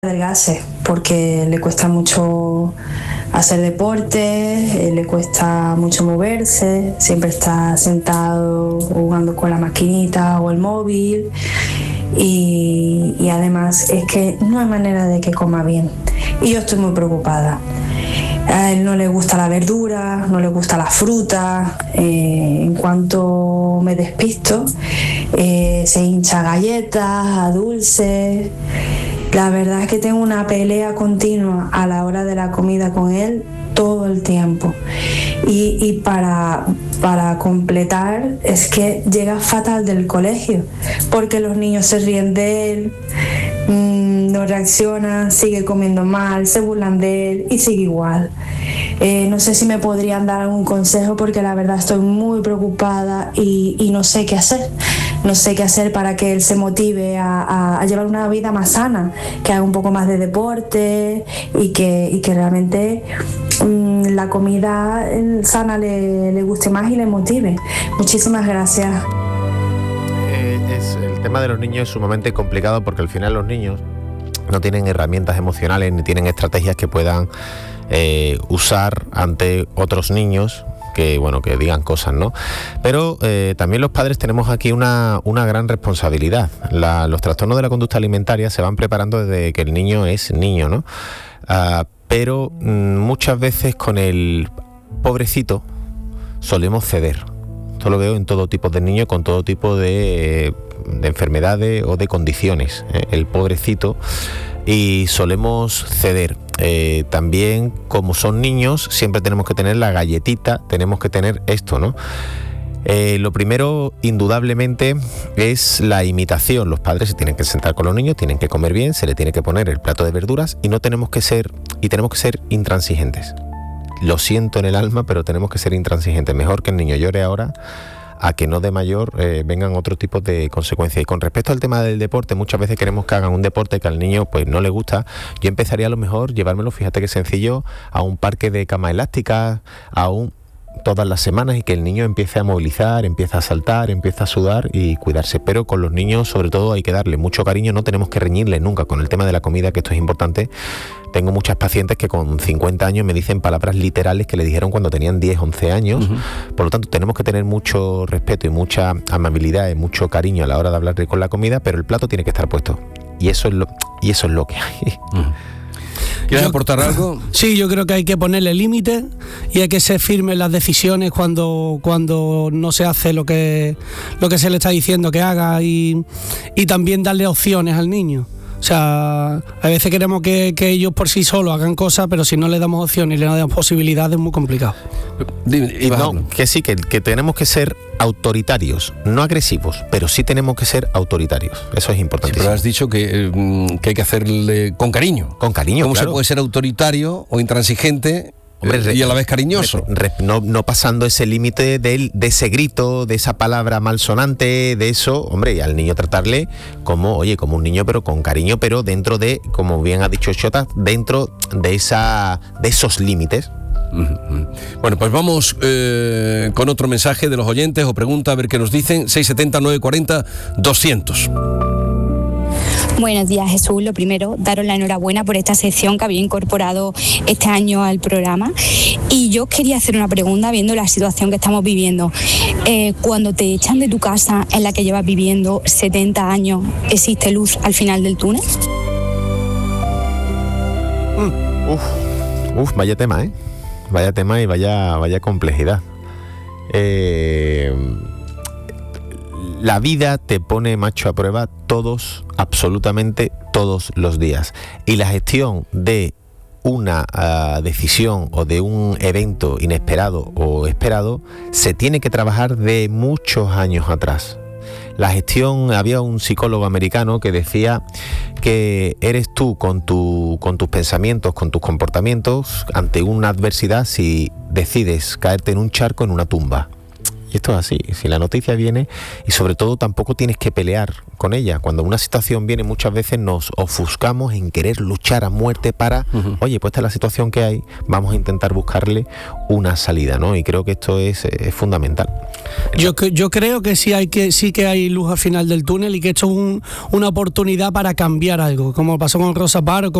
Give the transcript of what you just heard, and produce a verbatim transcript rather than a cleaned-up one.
adelgase, porque le cuesta mucho hacer deporte, eh, le cuesta mucho moverse, siempre está sentado jugando con la maquinita o el móvil y, y además es que no hay manera de que coma bien y yo estoy muy preocupada. A él no le gusta la verdura, no le gusta la fruta, eh, en cuanto me despisto eh, se hincha a galletas, a dulces. La verdad es que tengo una pelea continua a la hora de la comida con él todo el tiempo. Y, y para, para completar, es que llega fatal del colegio, porque los niños se ríen de él, mmm, no reaccionan, sigue comiendo mal, se burlan de él y sigue igual. Eh, no sé si me podrían dar algún consejo, porque la verdad estoy muy preocupada y, y no sé qué hacer. No sé qué hacer para que él se motive a, a, a llevar una vida más sana, que haga un poco más de deporte y que, y que realmente mmm, la comida sana le, le guste más y le motive. Muchísimas gracias. Eh, es, el tema de los niños es sumamente complicado porque al final los niños no tienen herramientas emocionales ni tienen estrategias que puedan eh, usar ante otros niños que bueno que digan cosas, ¿no? Pero eh, también los padres tenemos aquí una, una gran responsabilidad. La, los trastornos de la conducta alimentaria se van preparando desde que el niño es niño, ¿no? Uh, pero mm, muchas veces con el pobrecito solemos ceder. Esto lo veo en todo tipo de niños, con todo tipo de, de enfermedades o de condiciones. ¿eh? El pobrecito, y solemos ceder. Eh, también, como son niños, siempre tenemos que tener la galletita, tenemos que tener esto, ¿no? Eh, lo primero, indudablemente, es la imitación. Los padres se tienen que sentar con los niños, tienen que comer bien, se le tiene que poner el plato de verduras y no tenemos que ser, y tenemos que ser intransigentes. Lo siento en el alma, pero tenemos que ser intransigentes. Mejor que el niño llore ahora a que no de mayor eh, vengan otro tipo de consecuencias. Y con respecto al tema del deporte, muchas veces queremos que hagan un deporte que al niño pues no le gusta. Yo empezaría a lo mejor llevármelo, fíjate qué sencillo, a un parque de cama elástica, a un todas las semanas, y que el niño empiece a movilizar, empiece a saltar, empiece a sudar y cuidarse. Pero con los niños sobre todo hay que darle mucho cariño, no tenemos que reñirle nunca con el tema de la comida, que esto es importante. Tengo muchas pacientes que con cincuenta años me dicen palabras literales que le dijeron cuando tenían diez, once años. Uh-huh. Por lo tanto, tenemos que tener mucho respeto y mucha amabilidad y mucho cariño a la hora de hablarle con la comida, pero el plato tiene que estar puesto. Y eso es lo, y eso es lo que hay. Uh-huh. ¿Quieres aportar algo? Sí, yo creo que hay que ponerle límites y hay que ser firme en las decisiones cuando, cuando no se hace lo que, lo que se le está diciendo que haga, y, y también darle opciones al niño. O sea, a veces queremos que, que ellos por sí solos hagan cosas, pero si no le damos opciones y le damos posibilidades es muy complicado. Dime, y no, que sí, que, que tenemos que ser autoritarios, no agresivos, pero sí tenemos que ser autoritarios. Eso es importante. Sí, pero has dicho que, que hay que hacerle con cariño. Con cariño, ¿Cómo claro. se puede ser autoritario o intransigente? Hombre, y a la vez cariñoso. Re, re, no, no pasando ese límite de, de ese grito, de esa palabra malsonante, de eso, hombre, y al niño tratarle como, oye, como un niño, pero con cariño, pero dentro de, como bien ha dicho Xota, dentro de esa, de esos límites. Bueno, pues vamos eh, con otro mensaje de los oyentes o pregunta, a ver qué nos dicen. seis siete cero, nueve cuatro cero, doscientos. Buenos días, Jesús. Lo primero, daros la enhorabuena por esta sección que había incorporado este año al programa. Y yo quería hacer una pregunta, viendo la situación que estamos viviendo. Eh, cuando te echan de tu casa en la que llevas viviendo setenta años, ¿existe luz al final del túnel? Mm, uf, uf, vaya tema, ¿eh? Vaya tema y vaya, vaya complejidad. Eh... La vida te pone, macho, a prueba todos, absolutamente todos los días. Y la gestión de una uh, decisión o de un evento inesperado o esperado se tiene que trabajar de muchos años atrás. La gestión, había un psicólogo americano que decía que eres tú con, tu, con tus pensamientos, con tus comportamientos ante una adversidad, si decides caerte en un charco, en una tumba. Y esto es así, si la noticia viene, y sobre todo tampoco tienes que pelear con ella. Cuando una situación viene, muchas veces nos ofuscamos en querer luchar a muerte para, uh-huh. oye, pues esta es la situación que hay, vamos a intentar buscarle una salida, ¿no? Y creo que esto es, es fundamental. Yo, yo creo que sí, hay que sí que hay luz al final del túnel y que esto es un, una oportunidad para cambiar algo, como pasó con Rosa Parks,